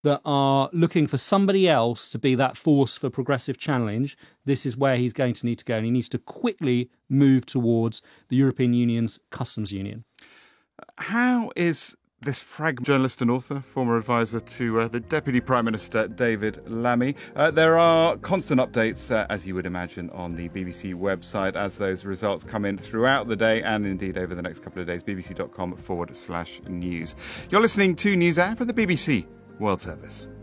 that are looking for somebody else to be that force for progressive challenge, this is where he's going to need to go. And he needs to quickly move towards the European Union's customs union. How is this journalist and author, former advisor to the Deputy Prime Minister, David Lammy? There are constant updates, as you would imagine, on the BBC website as those results come in throughout the day and indeed over the next couple of days, bbc.com/news. You're listening to NewsHour from the BBC World Service.